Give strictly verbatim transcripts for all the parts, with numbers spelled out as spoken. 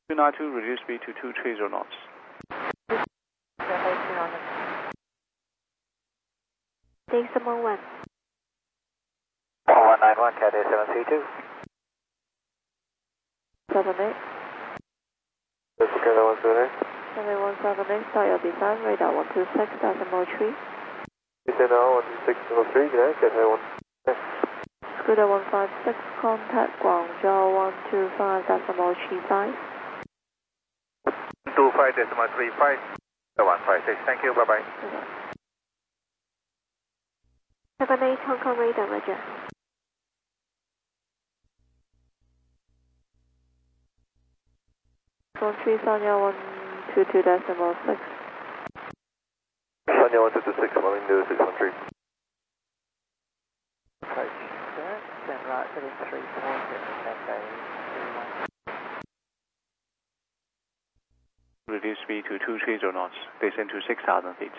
two nine two, reduce speed to two three zero knots. Decimal one. one nine one, Cathay seven three two. seven eight. Cathay one seven eight. Cathay one seven eight, start your design, radar one two six, decimal three. Cathay now one two six decimal three, good day, Cathay one. Scooter one five six, contact Guangzhou one two five decimal three five. two five decimal three five. one five six, thank you, bye bye. seven eight, Hong Kong radar, roger. One three, Sonia one two two decimal six. Sonia one two two six, one window six one three. Approach sir, then right heading three four zero, Cathay three one. Reduce speed to two three zero knots. Descend to six thousand feet.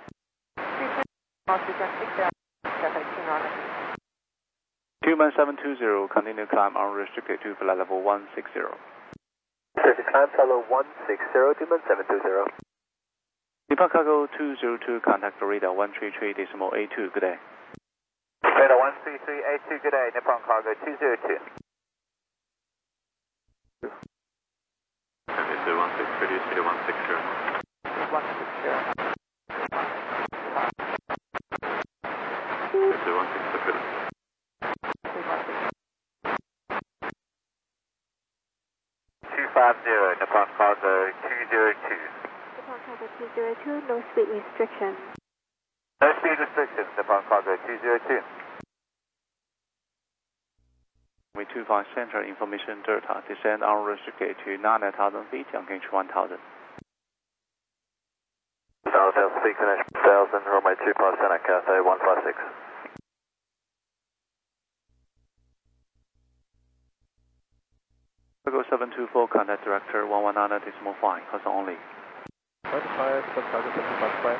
Tuman seven two zero, continue climb unrestricted to flight level one six zero. Surface climb level one six zero, Tuman seven two zero. Nippon Cargo two zero two, contact radar one three three decimal eight two, good day. Radar one three three eight two, good day, Nippon Cargo two zero two. Cathay two one six, reduce speed to one six zero. one six zero. two one six, Dakota. two five zero, Nippon Cargo two zero two. Nippon Cargo two zero two, no speed restriction. No speed restrictions, Nippon Cargo two zero two. We two five center information Delta, descend unrestricted to nine thousand feet, engage one thousand. Delta speed connection one thousand, runway two five center, Cathay one five six. Cargo seven two four, contact director one one nine decimal five, custom only. twenty-five, subcargo seven five five.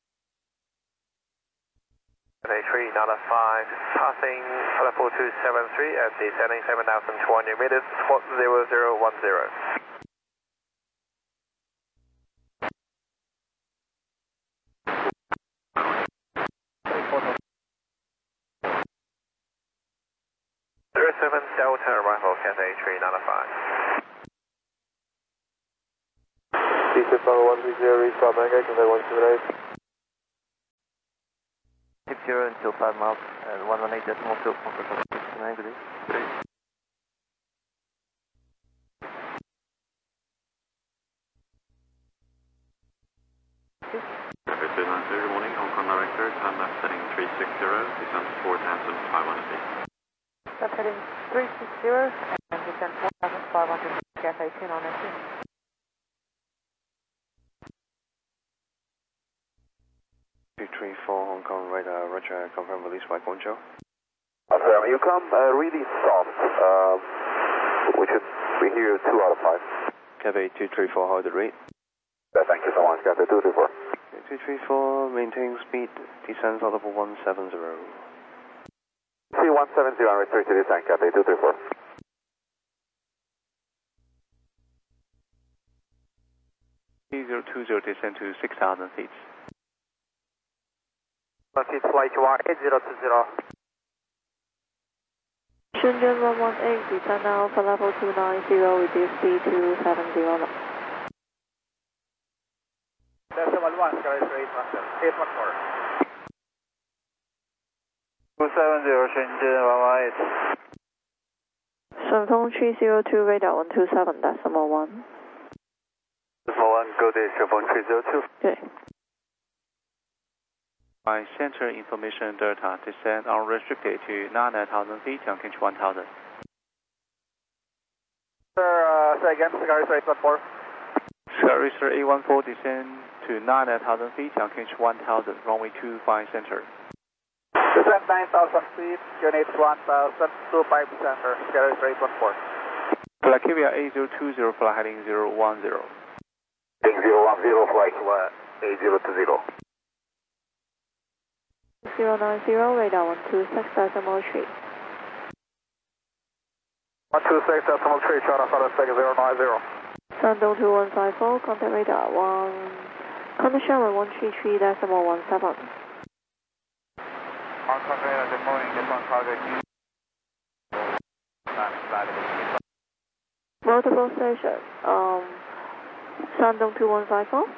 Cathay three nine five, passing four two seven three at descending seven thousand two hundred meters, squawk zero zero one zero. zero seven Delta arrival, Cathay three nine five. Decent level one three zero, reach Bob Manga, Cathay one seven eight. Tip zero until five miles, and one one eight decimal two, comfort of sixty-nine, good day. Cathay two nine two, good morning, Hong Kong director, turn left heading three six zero, descend to four thousand five hundred feet. Left heading three six zero, and descend four thousand five hundred, Cathay two nine two. two three four Hong Kong radar, roger, confirm release by Guangzhou. Affirm, you come uh, really soft, uh, we should be here two out of five. Cathay two three four, hold the rate. Uh, thank you so much, Cathay two three four. two three four, maintain speed, descend level one seven zero. C one seven zero, unrestricted descent, Cathay two three four. zero two zero, descend to six thousand feet. Seat flight one eight zero two zero. Shenzhen one one eight, descend now for level two nine zero, reduce speed to seven zero knots. Decimal one, Sky eight one four. two seven zero, Shenzhen one one eight. Shenzhen three zero two, radar one two seven, decimal one. Decimal one, go to Shenzhen three zero two. Okay. By center information Delta, descend unrestricted to nine thousand feet, engage one thousand. Sir, uh, say again, Sky eight one four. Sky Racer eight one four, descend to nine thousand feet, engage one thousand, runway two five center. Descend nine thousand feet, unit one thousand, two five center, Sky Racer eight one four. Flight K V R eight zero two zero, flight heading zero one zero. Heading zero one zero, flight eight zero two zero. zero nine zero, radar one two six decimal three. one two six decimal three, China Flight zero nine zero. Shandong two one five four, contact radar one, contact Sherman one three three decimal one seven. Hong Kong radar, good morning, this one target. Multiple station, um, Shandong two one five four.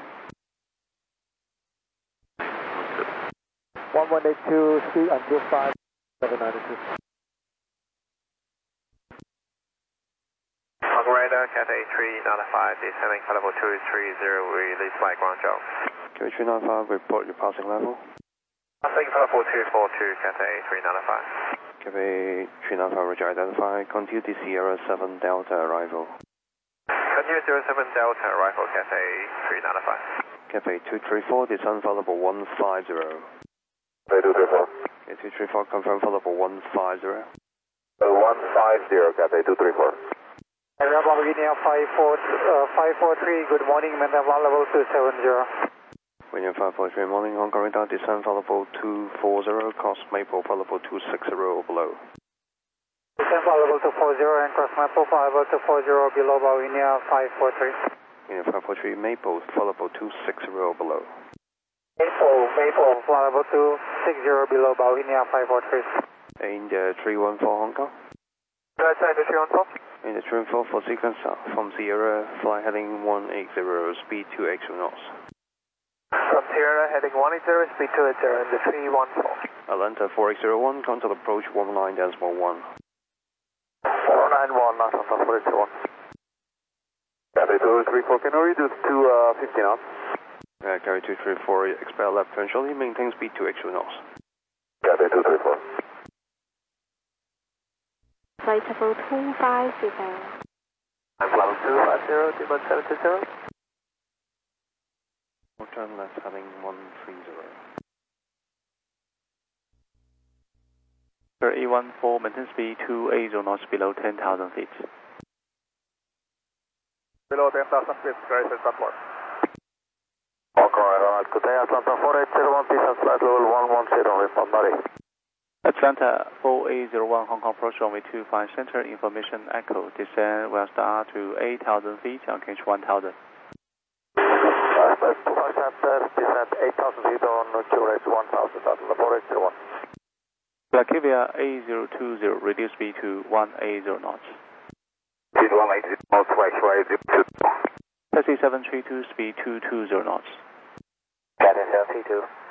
one one eight two, speed until five seven nine two. Hong Kong radar, Cat A three ninety-five, descending flight level two three zero, release flight Guangzhou. Cat A three ninety-five, report your passing level. Passing flight level two four two, Cat A three ninety-five. Cat A three ninety-five, roger, identify, continue to Sierra seven Delta arrival. Continue zero seven Delta arrival, Cat A three ninety-five. Cat A two three four, descend flight level one five zero. Cat A two three four. Cat A two three four, confirm flight level one five zero. one five zero, Cat A two three four. Airborne Virginia five four, uh, five four three, good morning, maintain flight level two seven zero. Virginia five four three, morning, Hong Kong radar, descend flight level two four zero, cross Maple flight level two six zero or below. Descend flight level two four zero and cross Maple flight level two four zero below Virginia five four three. Virginia five four three, Maple flight level two six zero or below. Maple, Maple, flight level two six zero below Virginia five four three. In the three one four Hong Kong. Right side, the three one four. In the three one four for sequence south from Sierra, fly heading one eight zero, speed two eight zero knots. From Sierra, heading one eight zero, speed two eight zero, in the three one four. Atlanta four eight zero one, contact approach one nine decimal one. four nine one, not on top four eight zero one. Cat A two three four, can you reduce to uh, fifty knots? Uh, carry two three four, expel left eventually, maintain speed two eight zero knots. Cat A two three four. Flight level two five zero. I'm level two five zero, two one seven two zero. Turn left heading one three zero. Sir, E one four, maintain speed two eight zero knots below ten thousand feet. Below ten thousand feet, very good support. Okay, alright, good day, Atlanta four eight zero one, descent flight level one one zero, respond body. Atlanta four eight zero one, Hong Kong approach runway two five center, information echo, descend west R to eight thousand feet, on K H one thousand. two five center, descend eight thousand feet on Q R H one thousand, Atlanta four eight zero one. Blackivia eight zero two zero, reduce speed to one eight zero knots. Speed one eight zero knots, right way zero two. Taxi seven three two, speed two two zero knots. Cat A seven three two.